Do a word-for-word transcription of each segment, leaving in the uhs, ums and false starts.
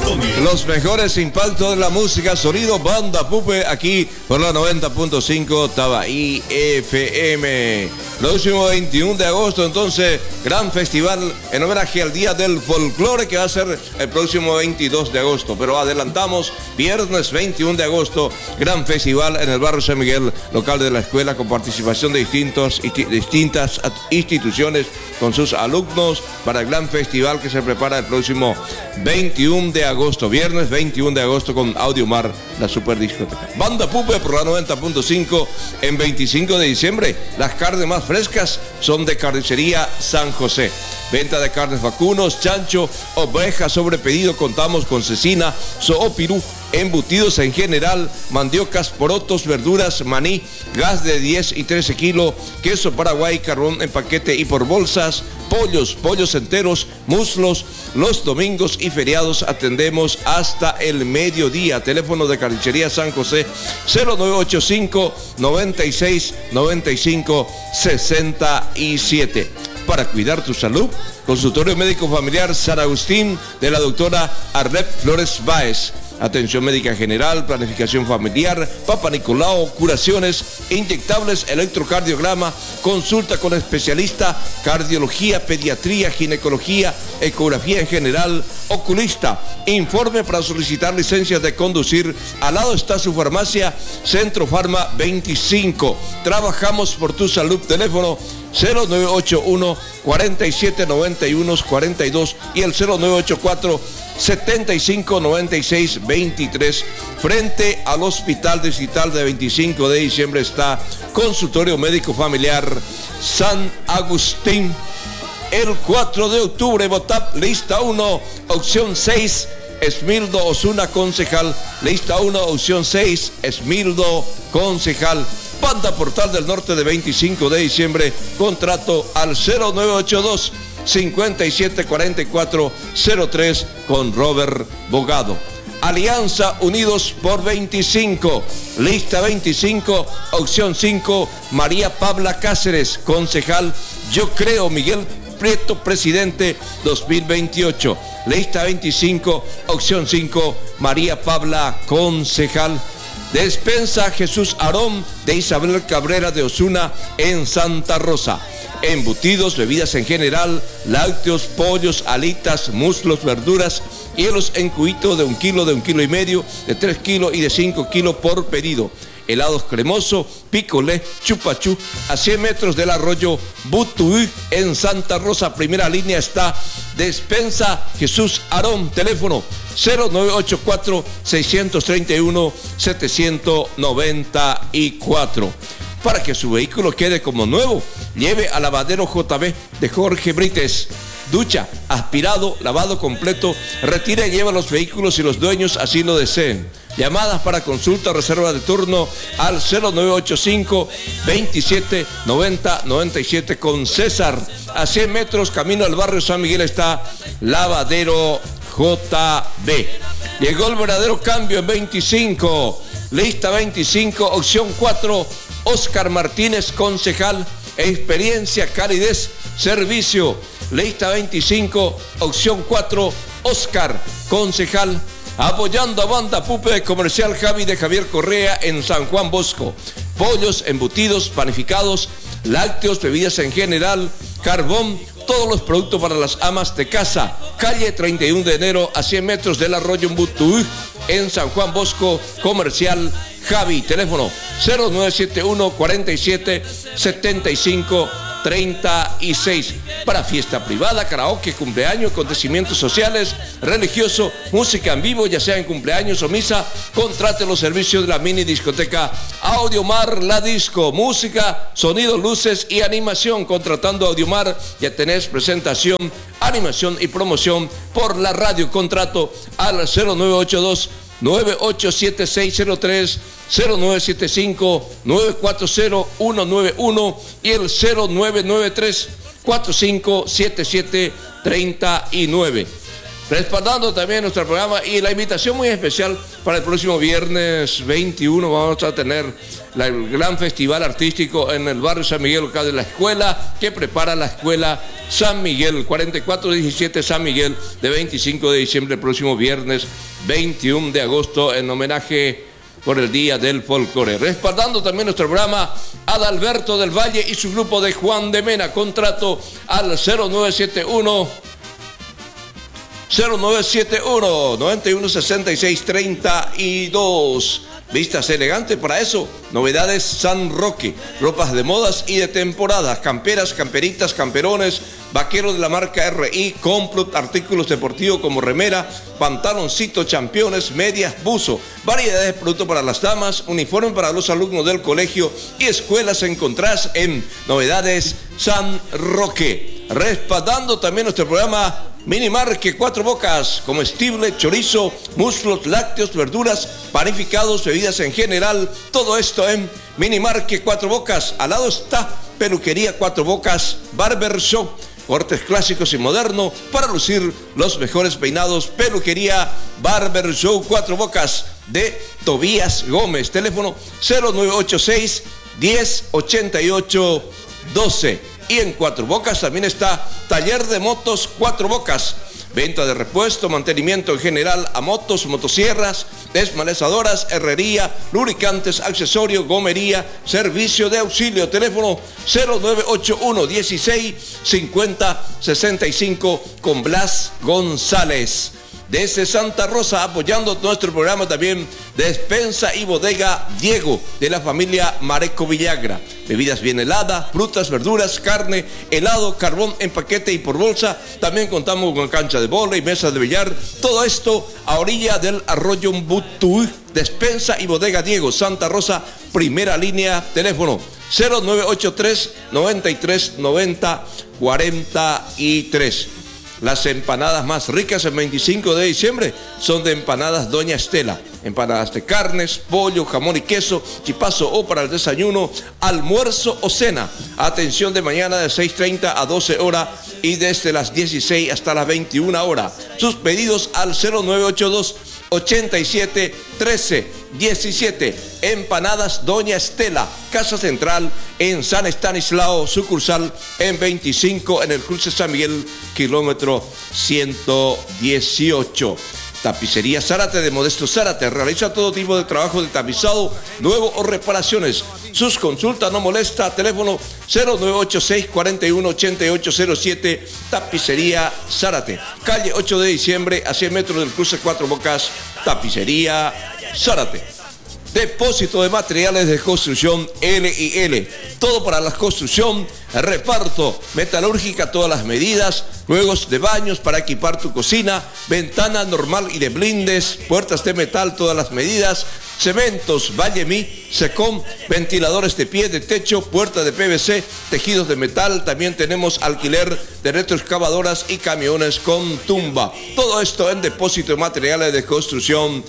Los mejores impactos de la música, sonido Banda Pupe, aquí por la noventa punto cinco Tabaí F M. Próximo veintiuno de agosto, entonces, gran festival en homenaje al Día del Folclore, que va a ser el próximo veintidós de agosto. Pero adelantamos, viernes veintiuno de agosto, gran festival en el barrio San Miguel, local de la escuela, con participación de distintos, distintas instituciones con sus alumnos, para el gran festival que se prepara el próximo veintiuno de agosto, viernes veintiuno de agosto, con Audiomar, la super discoteca. Banda Pupe por la noventa punto cinco. En veinticinco de diciembre, las carnes más frescas son de Carnicería San José. Venta de carnes vacunos, chancho, oveja sobre pedido. Contamos con cecina, zoopirú, embutidos en general, mandiocas, porotos, verduras, maní, gas de diez y trece kilos, queso Paraguay, carbón en paquete y por bolsas, pollos, pollos enteros, muslos. Los domingos y feriados atendemos hasta el mediodía. Teléfono de Carnicería San José, cero nueve ocho cinco, noventa y seis, noventa y cinco, sesenta y siete. Para cuidar tu salud, consultorio médico familiar San Agustín de la doctora Arlet Flores Báez. Atención médica general, planificación familiar, Papa Nicolau, curaciones, inyectables, electrocardiograma, consulta con especialista, cardiología, pediatría, ginecología, ecografía en general, oculista. Informe para solicitar licencias de conducir. Al lado está su farmacia, Centro Farma veinticinco. Trabajamos por tu salud. Teléfono cero nueve ocho uno, cuarenta y siete, noventa y uno, cuarenta y dos y el cero nueve ocho cuatro, setenta y cinco, noventa y seis, veintitrés. Frente al Hospital Distrital de veinticinco de diciembre está Consultorio Médico Familiar San Agustín. El cuatro de octubre, Botap, lista uno, opción seis, Esmildo Osuna, concejal. Lista uno, opción seis, Esmildo, concejal. Banda Portal del Norte de veinticinco de diciembre, contrato al cero nueve ocho dos, cincuenta y siete, cuarenta y cuatro, cero tres con Robert Bogado. Alianza Unidos por veinticinco, lista veinticinco, opción cinco, María Pabla Cáceres, concejal. Yo creo, Miguel Prieto, presidente dos mil veintiocho. Lista veinticinco, opción cinco, María Pabla, concejal. Despensa Jesús Arón de Isabel Cabrera de Osuna en Santa Rosa. Embutidos, bebidas en general, lácteos, pollos, alitas, muslos, verduras, hielos en cubito de un kilo, de un kilo y medio, de tres kilos y de cinco kilos por pedido. Helados cremoso, picolé, chupachú, a cien metros del arroyo Butuí en Santa Rosa. Primera línea está Despensa Jesús Arón. Teléfono cero nueve ocho cuatro, seis tres uno, siete nueve cuatro. Para que su vehículo quede como nuevo, lleve al lavadero J B de Jorge Brites. Ducha, aspirado, lavado completo. Retira y lleva los vehículos si los dueños así lo deseen. Llamadas para consulta, reserva de turno al cero nueve ocho cinco, veintisiete, noventa, noventa y siete con César. A cien metros camino al barrio San Miguel está Lavadero J B. Llegó el verdadero cambio en veinticinco. Lista veinticinco, opción cuatro, Oscar Martínez, concejal. Experiencia, calidez, servicio. Lista veinticinco, opción cuatro, Oscar, concejal. Apoyando a Banda Pupe, comercial Javi de Javier Correa en San Juan Bosco. Pollos, embutidos, panificados, lácteos, bebidas en general, carbón, todos los productos para las amas de casa. Calle treinta y uno de enero, a cien metros del arroyo Butuí en San Juan Bosco, comercial Javi. Teléfono cero nueve siete uno, cuarenta y siete, setenta y cinco, treinta y seis. Para fiesta privada, karaoke, cumpleaños, acontecimientos sociales, religioso, música en vivo, ya sea en cumpleaños o misa, contrate los servicios de la mini discoteca Audiomar La Disco. Música, sonido, luces y animación. Contratando Audiomar ya tenés presentación, animación y promoción por la radio. Contrato al cero nueve ocho dos, nueve ocho siete seis cero tres, cero nueve siete cinco, nueve cuatro cero, uno nueve uno y el cero nueve nueve tres, cuatro cinco siete siete, tres nueve. respaldando también nuestro programa y la invitación muy especial para el próximo viernes veintiuno. Vamos a tener la, el gran festival artístico en el barrio San Miguel, local de la escuela que prepara la escuela San Miguel, cuarenta y cuatro diecisiete San Miguel, de veinticinco de diciembre, el próximo viernes veintiuno de agosto, en homenaje por el Día del Folclore. Respaldando también nuestro programa, Adalberto del Valle y su grupo de Juan de Mena. Contrato al cero nueve siete uno cero nueve siete uno noventa y uno sesenta y seis treinta y dos. Vistas elegantes para eso. Novedades San Roque. Ropas de modas y de temporada. Camperas, camperitas, camperones. Vaqueros de la marca R I. Complot. Artículos deportivos como remera, pantaloncito, championes, medias, buzo. Variedades de productos para las damas. Uniforme para los alumnos del colegio y escuelas. Encontrás en Novedades San Roque. Respaldando también nuestro programa, Minimarket Cuatro Bocas, comestible, chorizo, muslos, lácteos, verduras, panificados, bebidas en general, todo esto en Minimarket Cuatro Bocas. Al lado está Peluquería Cuatro Bocas, Barber Shop, cortes clásicos y modernos para lucir los mejores peinados. Peluquería Barber Show Cuatro Bocas de Tobías Gómez. Teléfono cero nueve ocho seis, diez, ochenta y ocho, doce. Y en Cuatro Bocas también está Taller de Motos Cuatro Bocas. Venta de repuesto, mantenimiento en general a motos, motosierras, desmalezadoras, herrería, lubricantes, accesorios, gomería, servicio de auxilio. Teléfono cero nueve ocho uno, dieciséis, cincuenta, sesenta y cinco con Blas González. Desde Santa Rosa, apoyando nuestro programa también, Despensa y Bodega Diego, de la familia Mareco Villagra. Bebidas bien heladas, frutas, verduras, carne, helado, carbón en paquete y por bolsa. También contamos con cancha de bola y mesas de billar. Todo esto a orilla del arroyo Mbutuy. Despensa y Bodega Diego, Santa Rosa, primera línea, teléfono cero nueve ocho tres, noventa y tres, noventa, cuarenta y tres. Las empanadas más ricas el veinticinco de diciembre son de Empanadas Doña Estela. Empanadas de carnes, pollo, jamón y queso, chipazo o para el desayuno, almuerzo o cena. Atención de mañana de seis treinta a doce horas y desde las dieciséis hasta las veintiuna horas. Sus pedidos al cero nueve ocho dos, ochenta y siete, trece, diecisiete. Empanadas Doña Estela, Casa Central en San Estanislao, sucursal en veinticinco en el cruce San Miguel, kilómetro ciento dieciocho. Tapicería Zárate de Modesto Zárate realiza todo tipo de trabajo de tapizado nuevo o reparaciones. Sus consultas no molesta. Teléfono cero nueve ocho seis, cuarenta y uno, ochenta y ocho cero siete. Tapicería Zárate, calle ocho de diciembre, a cien metros del cruce Cuatro Bocas. Tapicería Zárate. Depósito de materiales de construcción L y L. Todo para la construcción, reparto, metalúrgica, todas las medidas, juegos de baños para equipar tu cocina, ventana normal y de blindes, puertas de metal, todas las medidas, cementos, Vallemí, Secom, ventiladores de pie, de techo, puertas de P V C, tejidos de metal. También tenemos alquiler de retroexcavadoras y camiones con tumba. Todo esto en depósito de materiales de construcción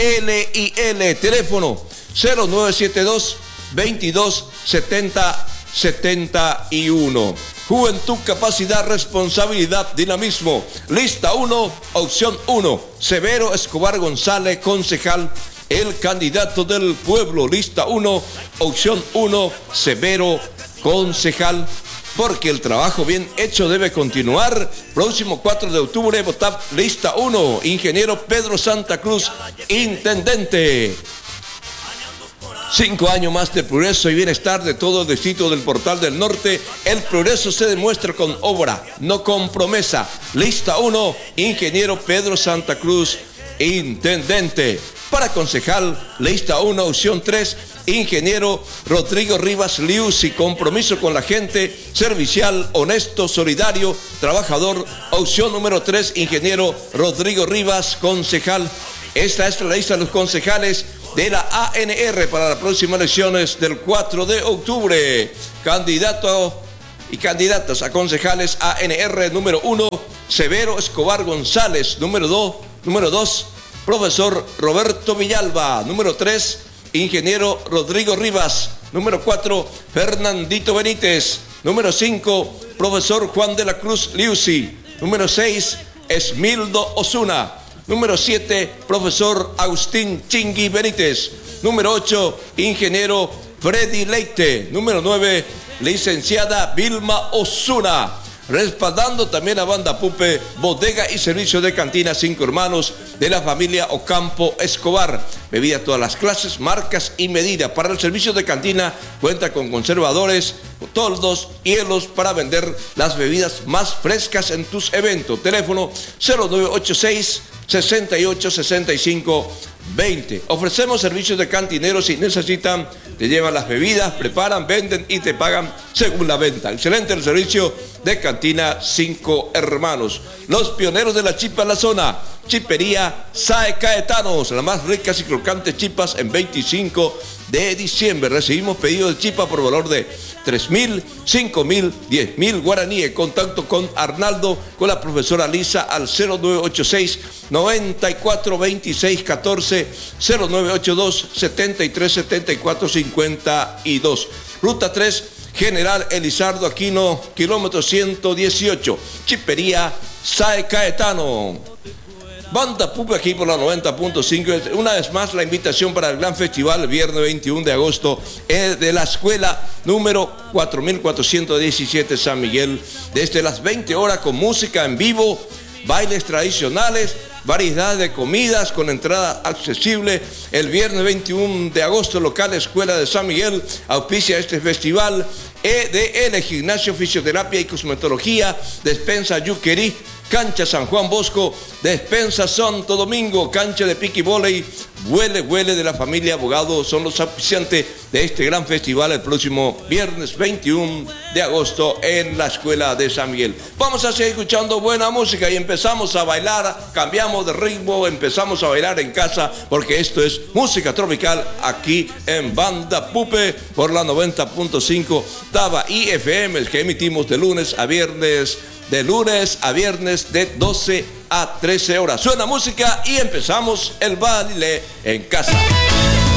L y L. Teléfono cero nueve siete dos, veintidós, setenta, setenta y uno. Juventud, capacidad, responsabilidad, dinamismo. Lista uno, opción uno. Severo Escobar González, concejal, el candidato del pueblo. Lista uno, opción uno, Severo, concejal. Porque el trabajo bien hecho debe continuar. Próximo cuatro de octubre, votar lista uno. Ingeniero Pedro Santa Cruz, intendente. Cinco años más de progreso y bienestar de todo el distrito del Portal del Norte. El progreso se demuestra con obra, no con promesa. Lista uno, Ingeniero Pedro Santa Cruz, intendente. Para concejal, lista uno, opción tres, Ingeniero Rodrigo Rivas Liuzzi, compromiso con la gente, servicial, honesto, solidario, trabajador. Opción número tres, Ingeniero Rodrigo Rivas, concejal. Esta es la lista de los concejales de la A N R para las próximas elecciones del cuatro de octubre. Candidato y candidatas a concejales A N R: número uno, Severo Escobar González; número dos, número dos, profesor Roberto Villalba; número tres, Ingeniero Rodrigo Rivas; número cuatro, Fernandito Benítez; número cinco, profesor Juan de la Cruz Liuzzi; número seis, Esmildo Osuna. Número siete, profesor Agustín Chingui Benítez. Número ocho, ingeniero Freddy Leite. Número nueve, licenciada Vilma Osuna. Respaldando también a Banda Pupe, bodega y servicio de cantina Cinco Hermanos de la familia Ocampo Escobar. Bebida todas las clases, marcas y medidas. Para el servicio de cantina cuenta con conservadores, toldos, hielos para vender las bebidas más frescas en tus eventos. Teléfono cero nueve ocho seis, sesenta y ocho, sesenta y cinco, veinte. Ofrecemos servicios de cantineros si necesitan. Te llevan las bebidas, preparan, venden y te pagan según la venta. Excelente el servicio de cantina Cinco Hermanos. Los pioneros de la chipa en la zona. Chipería Sae Caetanos, las más ricas y crocantes chipas en veinticinco de diciembre. Recibimos pedidos de chipa por valor de tres mil, cinco mil, diez mil guaraníes. Contacto con Arnaldo, con la profesora Lisa al cero nueve ocho seis, noventa y cuatro, veintiséis, catorce, cero nueve ocho dos, setenta y tres, setenta y cuatro, cincuenta y dos. Ruta tres, General Elizardo Aquino, kilómetro ciento dieciocho. Chipería Sae Caetano. Banda Pupe aquí por la noventa punto cinco. Una vez más la invitación para el gran festival el viernes veintiuno de agosto es de la escuela número cuatro mil cuatrocientos diecisiete San Miguel, desde las veinte horas con música en vivo, bailes tradicionales, variedad de comidas con entrada accesible. El viernes veintiuno de agosto, local Escuela de San Miguel auspicia este festival. E D L, Gimnasio, Fisioterapia y Cosmetología, Despensa Yuquerí, Cancha San Juan Bosco, Despensa Santo Domingo, Cancha de Piqui Voley, Huele Huele de la familia Abogado son los auspiciantes de este gran festival el próximo viernes veintiuno de agosto en la Escuela de San Miguel. Vamos a seguir escuchando buena música y empezamos a bailar, cambiamos de ritmo, empezamos a bailar en casa porque esto es música tropical aquí en Banda Pupe por la noventa punto cinco Tabaí F M, que emitimos de lunes a viernes. De lunes a viernes de doce a trece horas. Suena música y empezamos el baile en casa.